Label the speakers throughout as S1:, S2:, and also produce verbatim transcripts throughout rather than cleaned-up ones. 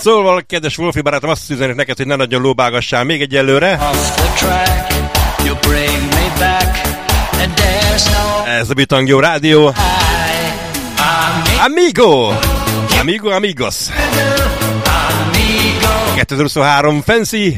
S1: Szóval, kedves Wolfi barátom, azt üzenik neked, hogy ne nagyon lóbálgassál még egyelőre. Ez a Bitangió Rádió. Amigo! Amigo, amigos! kétezer-huszonhárom Fancy!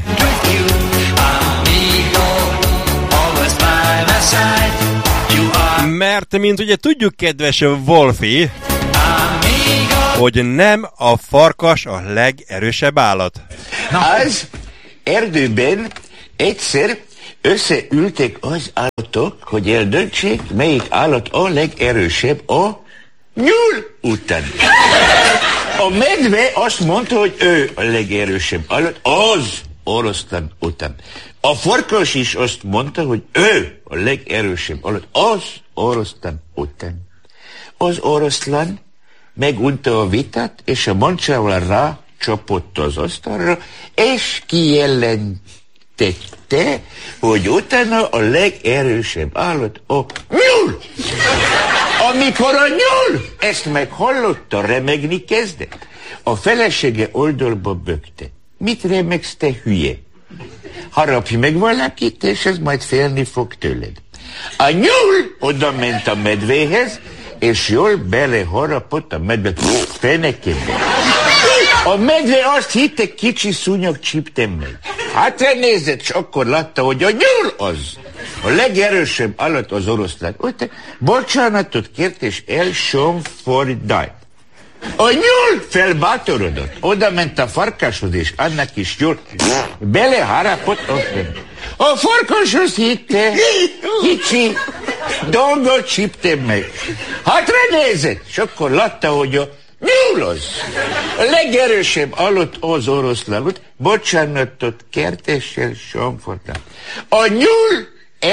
S1: Mert, mint ugye tudjuk, kedves Wolfi, hogy nem a farkas a legerősebb állat.
S2: Az erdőben egyszer összeültek az állatok, hogy eldöntsék, melyik állat a legerősebb a nyúl után. A medve azt mondta, hogy ő a legerősebb állat az oroszlán után. A farkas is azt mondta, hogy ő a legerősebb állat az oroszlán után. Az oroszlán megunta a vitát, és a mancsával rá csapott az asztalra, és kijelentette, hogy utána a legerősebb állat a nyúl. Amikor a nyúl ezt meghallotta, remegni kezdett. A felesége oldalba bökte. Mit remegsz, te hülye? Harapj meg valakit, és ez majd félni fog tőled. A nyúl oda ment a medvéhez, és jól beleharapott a medve fenekébe. A medve azt hitte, kicsi szúnyog csíptem meg. Hátra nézett, és akkor látta, hogy a nyúl az. A legerősebb állat az oroszlán. Utána bocsánatot kért, és elsomfordált. A nyúl felbátorodott. Oda ment a farkashoz, és annak is jól beleharapott a fenébe. A farkas azt hitte, kicsi dolgot csíptem meg. Hátra nézett, és akkor látta, hogy a nyúl az. A legerősebb állat az oroszlán. Bocsánatot kért, és elsomfordált. A nyúl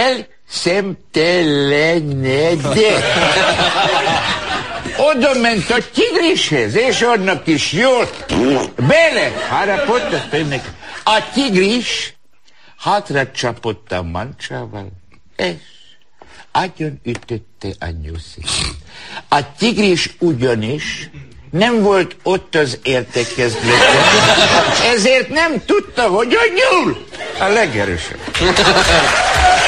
S2: elszemtelenedett. Oda ment a tigrishez, és annak is jól bele harapott a fenébe. A tigris hátra csapott a mancsával, és agyon ütötte a nyuszit. A tigris ugyanis nem volt ott az értekezleten, ezért nem tudta, hogy a nyúl a legerősebb.